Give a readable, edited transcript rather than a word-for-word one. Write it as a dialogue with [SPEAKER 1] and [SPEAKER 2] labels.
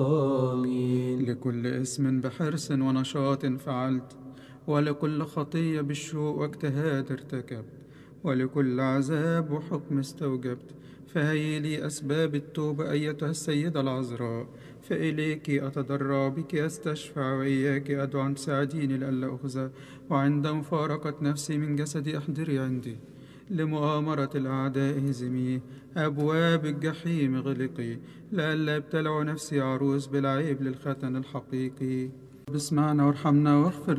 [SPEAKER 1] آمين.
[SPEAKER 2] لكل اسم بحرص ونشاط فعلت، ولكل خطية بالشوق واجتهاد ارتكبت، ولكل عذاب وحكم استوجبت، فهي لي أسباب التوبة أيتها السيدة العذراء، فإليك أتضرع بك أستشفع، وإياك أدعو أن تساعديني لئلا أخزى، وعند مفارقة نفسي من جسدي أحضري عندي، لمؤامرة الأعداء هزمي، أبواب الجحيم غلقي، لئلا ابتلع نفسي عروس بالعيب للختن الحقيقي. باسمعنا وارحمنا واغفر